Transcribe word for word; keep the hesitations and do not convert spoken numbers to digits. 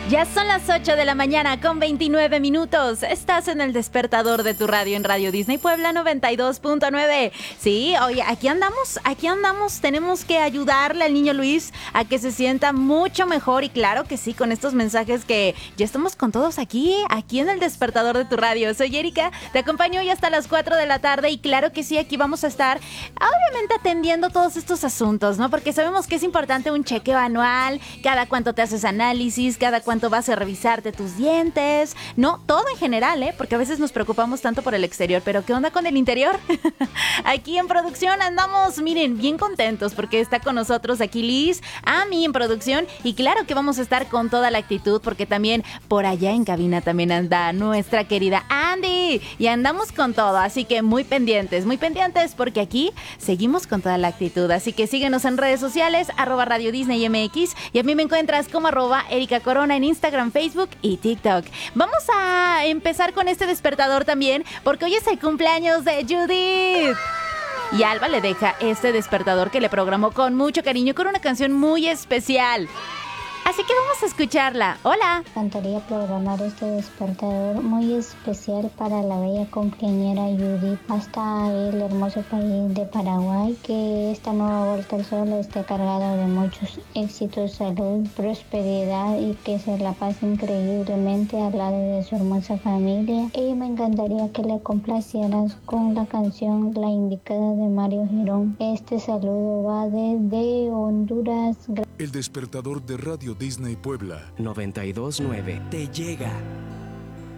Ya son las ocho de la mañana con veintinueve minutos. Estás en el despertador de tu radio en Radio Disney Puebla noventa y dos punto nueve. Sí, oye, aquí andamos, aquí andamos. Tenemos que ayudarle al niño Luis a que se sienta mucho mejor. Y claro que sí, con estos mensajes que ya estamos con todos aquí, aquí en el despertador de tu radio. Soy Erika, te acompaño hoy hasta las cuatro de la tarde. Y claro que sí, aquí vamos a estar, obviamente, atendiendo todos estos asuntos, ¿no? Porque sabemos que es importante un chequeo anual, cada cuánto te haces análisis, cada cuánto vas a revisarte tus dientes, no, todo en general, ¿eh? Porque a veces nos preocupamos tanto por el exterior, pero ¿qué onda con el interior? Aquí en producción andamos, miren, bien contentos porque está con nosotros aquí Liz, Ami en producción, y claro que vamos a estar con toda la actitud porque también por allá en cabina también anda nuestra querida Andy y andamos con todo, así que muy pendientes, muy pendientes porque aquí seguimos con toda la actitud, así que síguenos en redes sociales, arroba Radio Disney M X, y a mí me encuentras como arroba Erika Corona en Instagram, Facebook y TikTok. Vamos a empezar con este despertador también, porque hoy es el cumpleaños de Judith. Y Alba le deja este despertador que le programó con mucho cariño, con una canción muy especial. Así que vamos a escucharla. Hola. Me encantaría programar este despertador muy especial para la bella cumpleañera Judith, hasta el hermoso país de Paraguay, que esta nueva vuelta al sol esté cargada de muchos éxitos, salud, prosperidad y que se la pase increíblemente al lado de su hermosa familia. Y me encantaría que le complacieras con la canción La Indicada de Mario Girón. Este saludo va desde Honduras. El despertador de Radio Disney Puebla noventa y dos punto nueve te llega.